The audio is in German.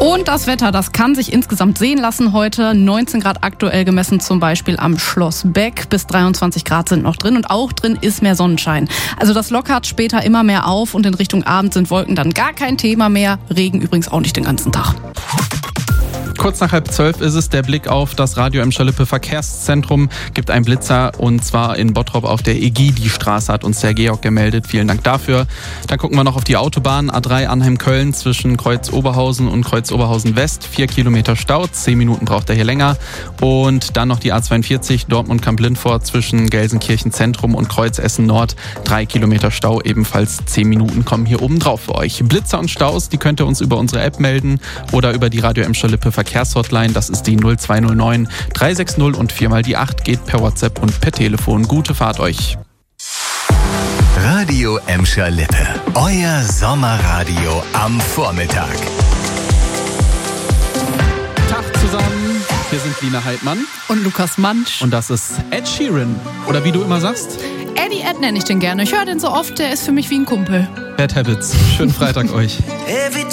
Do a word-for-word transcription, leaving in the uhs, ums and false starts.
Und das Wetter, das kann sich insgesamt sehen lassen heute. neunzehn Grad aktuell gemessen, zum Beispiel am Schloss Beck. Bis dreiundzwanzig Grad sind noch drin und auch drin ist mehr Sonnenschein. Also das lockert später immer mehr auf und in Richtung Abend sind Wolken dann gar kein Thema mehr. Regen übrigens auch nicht den ganzen Tag. Kurz nach halb zwölf ist es der Blick auf das Radio Emscher-Lippe Verkehrszentrum. Gibt einen Blitzer und zwar in Bottrop auf der Egidi-Straße, hat uns der Georg gemeldet. Vielen Dank dafür. Dann gucken wir noch auf die Autobahn A drei Arnhem-Köln zwischen Kreuz Oberhausen und Kreuz Oberhausen West. Vier Kilometer Stau, zehn Minuten braucht er hier länger. Und dann noch die A zweiundvierzig Dortmund-Kamp-Lindfort zwischen Gelsenkirchen Zentrum und Kreuz Essen Nord. Drei Kilometer Stau, ebenfalls zehn Minuten kommen hier oben drauf für euch. Blitzer und Staus, die könnt ihr uns über unsere App melden oder über die Radio Emscher-Lippe Verkehrshotline. Das ist die null zwei null neun drei sechs null und viermal die acht, geht per WhatsApp und per Telefon. Gute Fahrt euch. Radio Emscher-Lippe, euer Sommerradio am Vormittag. Tag zusammen, hier sind Lina Heidmann Und Lukas Mansch. und das ist Ed Sheeran. Oder wie du immer sagst, Eddie Ed nenne ich den gerne. Ich höre den so oft, der ist für mich wie ein Kumpel. Bad Habits. Schönen Freitag euch.